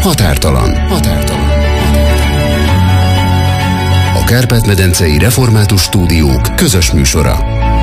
Határtalan. A Kárpát-medencei Református Stúdiók közös műsora.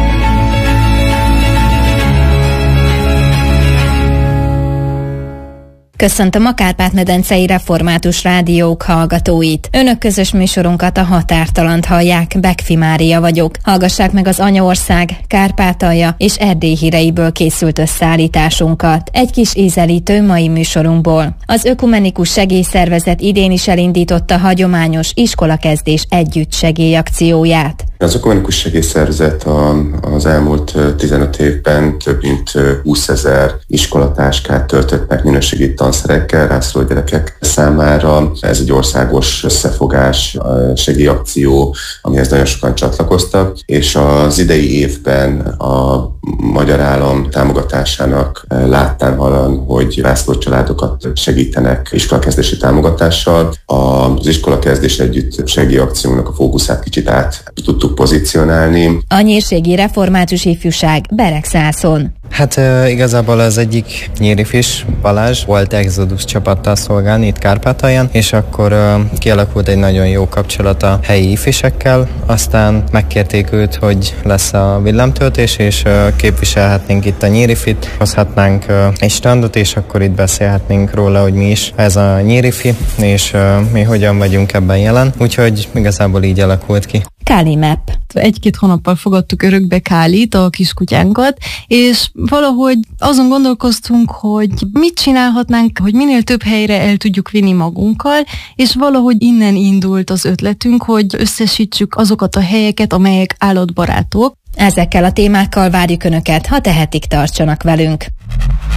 Köszöntöm a Kárpát-medencei Református Rádiók hallgatóit. Önök közös műsorunkat, a Határtalant hallják, Bekfi Mária vagyok. Hallgassák meg az Anyaország, Kárpátalja és Erdély híreiből készült összeállításunkat. Egy kis ízelítő mai műsorunkból. Az Ökumenikus Segélyszervezet idén is elindította hagyományos iskolakezdés együttsegélyakcióját. Az Ökumenikus Segélyszervezet az elmúlt 15 évben több mint 20 000 iskolatáskát töltött meg minőségi tanszerekkel rászoruló gyerekek számára. Ez egy országos összefogás, segélyakció, amihez nagyon sokan csatlakoztak, és az idei évben a magyar állam támogatásának láttán hallan, hogy rászoruló családokat segítenek iskolakezdési támogatással. Az iskolakezdés együtt segélyakciónak a fókuszát kicsit át tudtuk pozícionálni. A Nyírségi Református Ifjúság Beregszászon. Hát igazából az egyik nyírifis, Balázs volt Exodus csapattal szolgálni itt Kárpátalján, és akkor kialakult egy nagyon jó kapcsolat a helyi ifisekkel, aztán megkérték őt, hogy lesz a villámtöltés, és képviselhetnénk itt a nyírifit, hozhatnánk egy standot, és akkor itt beszélhetnénk róla, hogy mi is ez a nyírifi, és mi hogyan vagyunk ebben jelen, úgyhogy igazából így alakult ki. Káli Map. 1-2 hónappal fogadtuk örökbe Kálit, a kiskutyánkat, és valahogy azon gondolkoztunk, hogy mit csinálhatnánk, hogy minél több helyre el tudjuk vinni magunkkal, és valahogy innen indult az ötletünk, hogy összesítsük azokat a helyeket, amelyek állatbarátok. Ezekkel a témákkal várjuk Önöket, ha tehetik, tartsanak velünk.